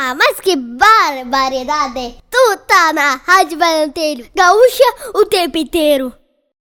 Ah, mas que barbaridade! Tu tá na Rádio Valenteiro Gaúcha o tempo inteiro.